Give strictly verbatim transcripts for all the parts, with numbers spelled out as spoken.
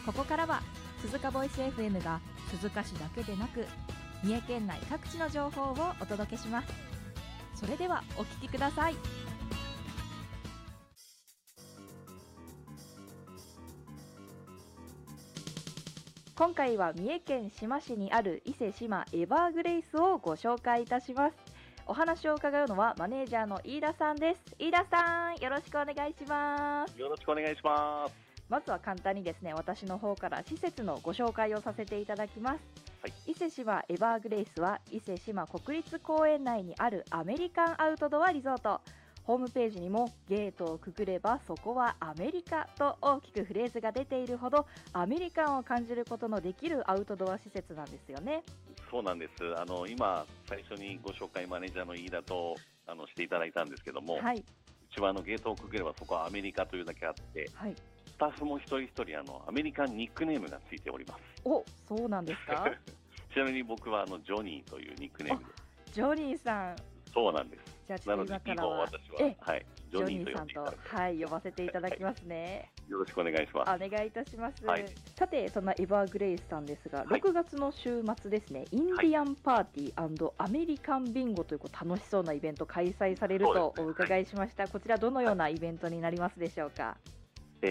ここからは鈴鹿ボイス エフエム が鈴鹿市だけでなく三重県内各地の情報をお届けします。それではお聞きください。今回は三重県志摩市にある伊勢志摩エバーグレイスをご紹介いたします。お話を伺うのはマネージャーの飯田さんです。飯田さん、よろしくお願いします。 よろしくお願いします。 まずは簡単にですね、私の方から施設のご紹介をさせていただきます。はい、伊勢志摩エバーグレイスは伊勢志摩国立公園内にあるアメリカンアウトドアリゾート。ホームページにもゲートをくぐればそこはアメリカと大きくフレーズが出ているほどアメリカンを感じることのできるアウトドア施設なんですよね。 そうなんです。あの今最初にご紹介マネージャーの飯田とあのしていただいたんですけども、はい、うちはあのゲートをくぐればそこはアメリカというだけあって、はい、スタッフも一人一人あのアメリカンニックネームがついております。 お、そうなんですか？ ちなみに僕はあのジョニーというニックネームです。 ジョニーさん。 そうなんです。 じゃあちょっと今からは私は、はい、 ジョニーさんと、はい、呼ばせていただきますね。 よろしくお願いします。 お願いいたします。はい、さてそんなエバーグレイスさんですが、はい、ろくがつの週末ですね、インディアンパーティー&アメリカンビンゴという楽しそうなイベント開催されるとお伺いしました。はい、こちらどのようなイベントになりますでしょうか？はい、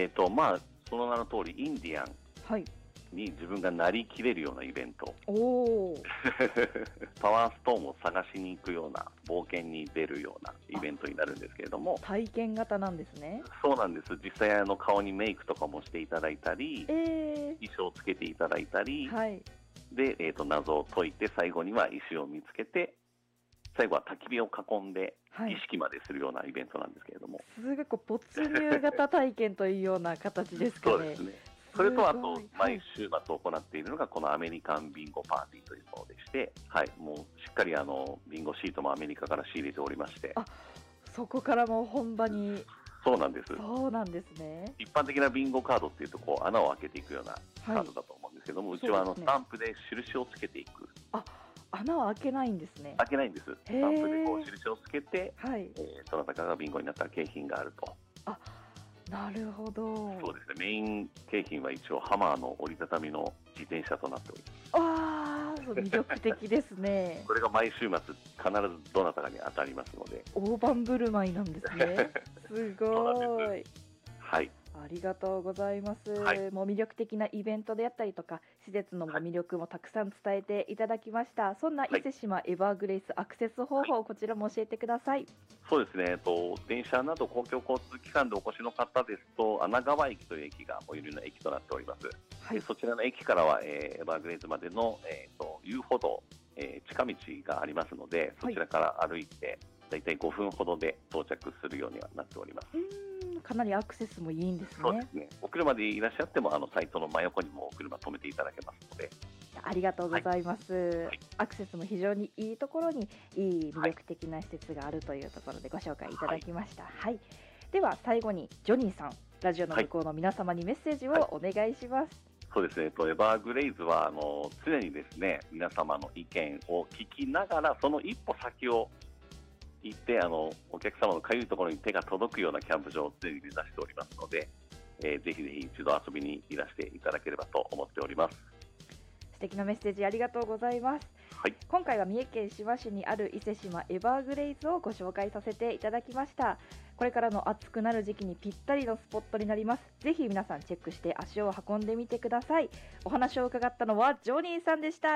えーとまあ、その名の通りインディアン、はいに自分がなりきれるようなイベント。おパワーストーンを探しに行くような冒険に出るようなイベントになるんですけれども、 体験型なんですね。 そうなんです。実際あの顔にメイクとかもしていただいたり、えー、衣装をつけていただいたり、はい、で、えーと、謎を解いて最後には石を見つけて最後は焚き火を囲んで儀式までするようなイベントなんですけれども、はい、 すごいこう没入型体験というような形ですかね。 そうですね。それとあと毎週末行っているのがこのアメリカンビンゴパーティーというものでして、はい、もうしっかりあのビンゴシートもアメリカから仕入れておりまして、 あ、そこからもう本場に。 そうなんです。 そうなんですね。 一般的なビンゴカードっていうとこう穴を開けていくようなカードだと思うんですけども、はい、うちはあのスタンプで印をつけていく。 あ、穴は開けないんですね。 開けないんです。スタンプでこう印をつけて、はい、えー、その中がビンゴになったら景品があると。あ、 なるほど。そうですね。メイン景品は一応ハマーの折りたたみの自転車となっております。 ああ、魅力的ですね。 これが毎週末必ずどなたかに当たりますので。 大盤振る舞いなんですね。すごい。 はい。 ありがとうございます。はい、もう魅力的なイベントであったりとか施設の魅力もたくさん伝えていただきました。はい、そんな伊勢志摩エバーグレイスアクセス方法をこちらも教えてください。 そうですね、えっと、電車など公共交通機関でお越しの方ですと穴川駅という駅が最寄りの駅となっております。はい、そちらの駅からは、えー、エバーグレイスまでの、えー、と遊歩道、えー、近道がありますので、そちらから歩いてだいたいごふんほどで到着するようにはなっております。 かなりアクセスもいいんですね。 そうですね。お車でいらっしゃってもあのサイトの真横にもお車止めていただけますので。 ありがとうございます。はいはい、アクセスも非常にいいところにいい魅力的な施設があるというところでご紹介いただきました。はいはい、では最後にジョニーさん、ラジオの向こうの皆様にメッセージをお願いします。はいはい、 そうですね。エバーグレイズはあの常にですね皆様の意見を聞きながらその一歩先を行ってあのお客様のかゆいところに手が届くようなキャンプ場を常に目指しておりますので、えー、ぜひぜひ一度遊びにいらしていただければと思っております。 素敵なメッセージありがとうございます。はい、今回は三重県志摩市にある伊勢志摩エバーグレイズをご紹介させていただきました。これからの暑くなる時期にぴったりのスポットになります。ぜひ皆さんチェックして足を運んでみてください。お話を伺ったのはジョニーさんでした。